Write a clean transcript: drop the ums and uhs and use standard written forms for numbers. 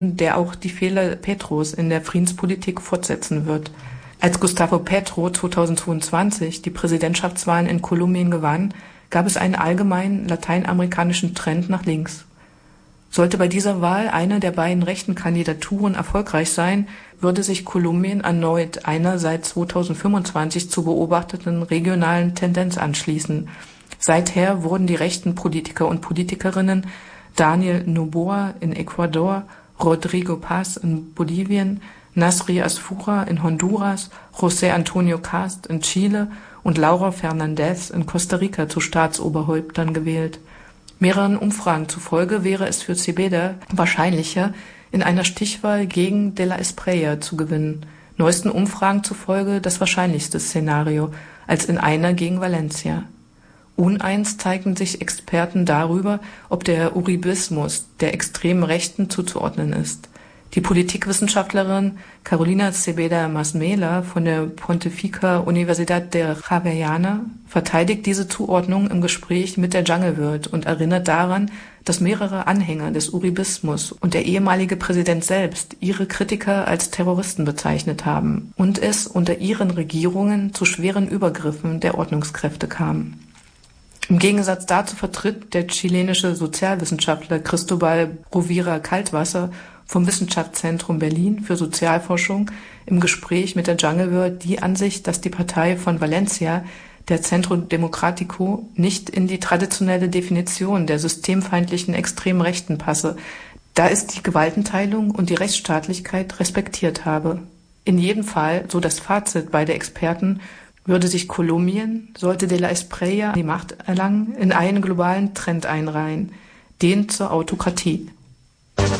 der auch die Fehler Petros in der Friedenspolitik fortsetzen wird. Als Gustavo Petro 2022 die Präsidentschaftswahlen in Kolumbien gewann, gab es einen allgemeinen lateinamerikanischen Trend nach links. Sollte bei dieser Wahl eine der beiden rechten Kandidaturen erfolgreich sein, würde sich Kolumbien erneut einer seit 2025 zu beobachteten regionalen Tendenz anschließen. Seither wurden die rechten Politiker und Politikerinnen Daniel Noboa in Ecuador, Rodrigo Paz in Bolivien, Nasri Asfura in Honduras, José Antonio Cast in Chile und Laura Fernández in Costa Rica zu Staatsoberhäuptern gewählt. Mehreren Umfragen zufolge wäre es für Cepeda wahrscheinlicher, in einer Stichwahl gegen de la Espriella zu gewinnen. Neuesten Umfragen zufolge das wahrscheinlichste Szenario, als in einer gegen Valencia. Uneins zeigten sich Experten darüber, ob der Uribismus der extremen Rechten zuzuordnen ist. Die Politikwissenschaftlerin Carolina Cepeda Masmela von der Pontificia Universidad de Javeriana verteidigt diese Zuordnung im Gespräch mit der Jungle World und erinnert daran, dass mehrere Anhänger des Uribismus und der ehemalige Präsident selbst ihre Kritiker als Terroristen bezeichnet haben und es unter ihren Regierungen zu schweren Übergriffen der Ordnungskräfte kam. Im Gegensatz dazu vertritt der chilenische Sozialwissenschaftler Cristóbal Rovira Kaltwasser vom Wissenschaftszentrum Berlin für Sozialforschung im Gespräch mit der Jungle World die Ansicht, dass die Partei von Valencia, der Centro Democrático, nicht in die traditionelle Definition der systemfeindlichen extremen Rechten passe, da es die Gewaltenteilung und die Rechtsstaatlichkeit respektiert habe. In jedem Fall, so das Fazit beider Experten, würde sich Kolumbien, sollte de la Espriella die Macht erlangen, in einen globalen Trend einreihen, den zur Autokratie.